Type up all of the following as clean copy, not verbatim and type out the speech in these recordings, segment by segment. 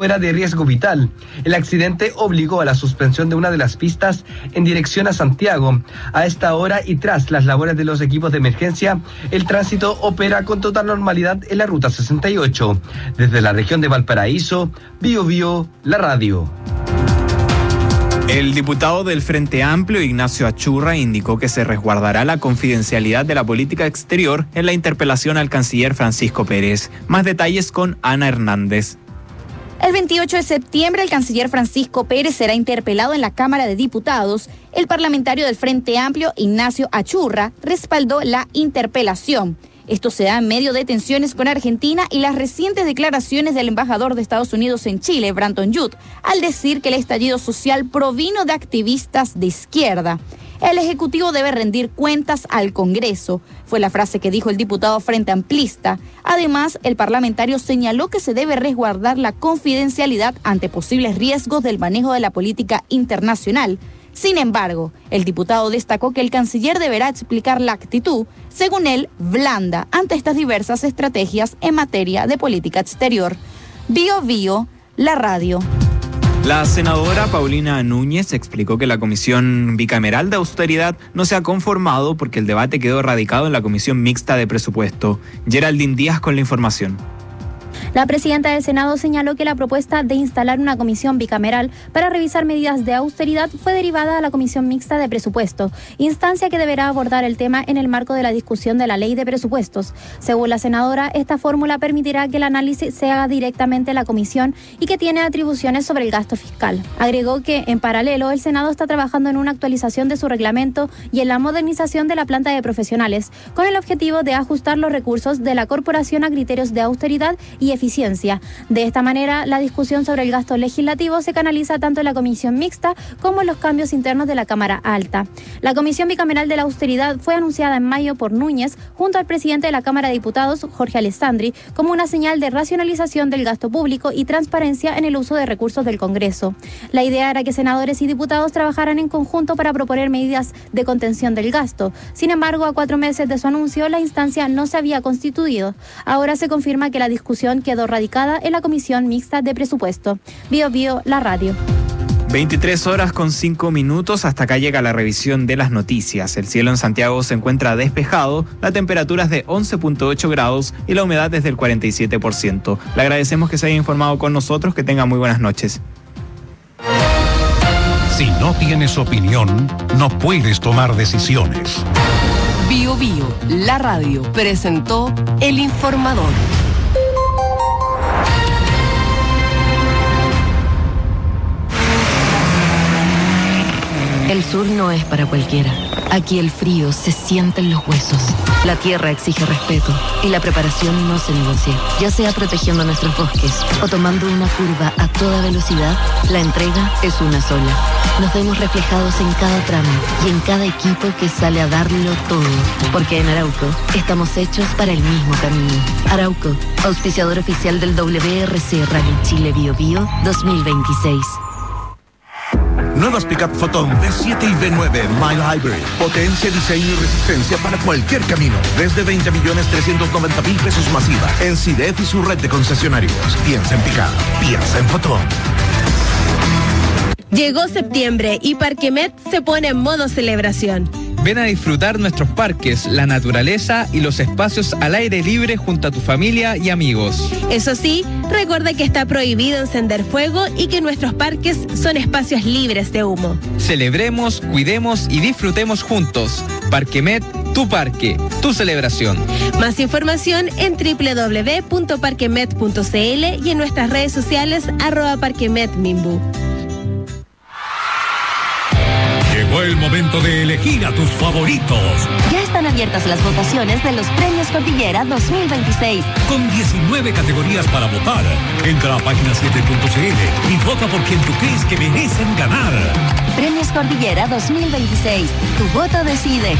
fuera de riesgo vital. El accidente obligó a la suspensión de una de las pistas en dirección a Santiago. A esta hora y tras las labores de los equipos de emergencia, el tránsito opera con total normalidad en la ruta 68. Desde la región de Valparaíso, Bio Bio, la radio. El diputado del Frente Amplio, Ignacio Achurra, indicó que se resguardará la confidencialidad de la política exterior en la interpelación al canciller Francisco Pérez. Más detalles con Ana Hernández. El 28 de septiembre, el canciller Francisco Pérez será interpelado en la Cámara de Diputados. El parlamentario del Frente Amplio, Ignacio Achurra, respaldó la interpelación. Esto se da en medio de tensiones con Argentina y las recientes declaraciones del embajador de Estados Unidos en Chile, Brandon Youth, al decir que el estallido social provino de activistas de izquierda. El Ejecutivo debe rendir cuentas al Congreso, fue la frase que dijo el diputado Frente Amplista. Además, el parlamentario señaló que se debe resguardar la confidencialidad ante posibles riesgos del manejo de la política internacional. Sin embargo, el diputado destacó que el canciller deberá explicar la actitud, según él, blanda ante estas diversas estrategias en materia de política exterior. Bio Bio, la radio. La senadora Paulina Núñez explicó que la Comisión Bicameral de Austeridad no se ha conformado porque el debate quedó radicado en la Comisión Mixta de Presupuesto. Geraldine Díaz con la información. La presidenta del Senado señaló que la propuesta de instalar una comisión bicameral para revisar medidas de austeridad fue derivada a la Comisión Mixta de Presupuesto, instancia que deberá abordar el tema en el marco de la discusión de la Ley de Presupuestos. Según la senadora, esta fórmula permitirá que el análisis se haga directamente en la comisión y que tiene atribuciones sobre el gasto fiscal. Agregó que, en paralelo, el Senado está trabajando en una actualización de su reglamento y en la modernización de la planta de profesionales, con el objetivo de ajustar los recursos de la corporación a criterios de austeridad y eficiencia. De esta manera, la discusión sobre el gasto legislativo se canaliza tanto en la comisión mixta como en los cambios internos de la Cámara Alta. La Comisión Bicameral de la Austeridad fue anunciada en mayo por Núñez junto al presidente de la Cámara de Diputados, Jorge Alessandri, como una señal de racionalización del gasto público y transparencia en el uso de recursos del Congreso. La idea era que senadores y diputados trabajaran en conjunto para proponer medidas de contención del gasto. Sin embargo, a 4 meses de su anuncio, la instancia no se había constituido. Ahora se confirma que la discusión quedó radicada en la Comisión Mixta de Presupuesto. Bio Bio, la radio. 23:05. Hasta acá llega la revisión de las noticias. El cielo en Santiago se encuentra despejado, la temperatura es de 11.8 grados y la humedad es del 47%. Le agradecemos que se haya informado con nosotros. Que tenga muy buenas noches. Si no tienes opinión, no puedes tomar decisiones. Bio Bio, la radio, presentó El Informador. El sur no es para cualquiera. Aquí el frío se siente en los huesos. La tierra exige respeto y la preparación no se negocia. Ya sea protegiendo nuestros bosques o tomando una curva a toda velocidad, la entrega es una sola. Nos vemos reflejados en cada tramo y en cada equipo que sale a darlo todo. Porque en Arauco estamos hechos para el mismo camino. Arauco, auspiciador oficial del WRC Rally Chile Bio Bio 2026. Nuevas Pickup Photon V7 y V9 Mile Hybrid. Potencia, diseño y resistencia para cualquier camino. Desde 20.390.000 pesos masiva. En CIDEF y su red de concesionarios. Piensa en Pickup. Piensa en Photon. Llegó septiembre y Parquemet se pone en modo celebración. Ven a disfrutar nuestros parques, la naturaleza y los espacios al aire libre junto a tu familia y amigos. Eso sí, recuerda que está prohibido encender fuego y que nuestros parques son espacios libres de humo. Celebremos, cuidemos y disfrutemos juntos. Parquemet, tu parque, tu celebración. Más información en www.parquemet.cl y en nuestras redes sociales @parquemetminbu. Llegó el momento de elegir a tus favoritos. Ya están abiertas las votaciones de los Premios Cordillera 2026. Con 19 categorías para votar. Entra a página7.cl y vota por quien tú crees que merecen ganar. Premios Cordillera 2026. Tu voto decide.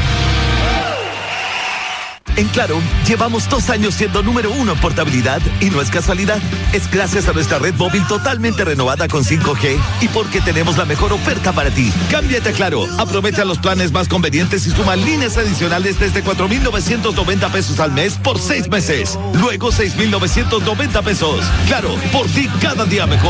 En Claro, llevamos 2 años siendo número 1 en portabilidad y no es casualidad. Es gracias a nuestra red móvil totalmente renovada con 5G y porque tenemos la mejor oferta para ti. Cámbiate a Claro, aprovecha los planes más convenientes y suma líneas adicionales desde 4.990 pesos al mes por 6 meses. Luego 6.990 pesos. Claro, por ti cada día mejor.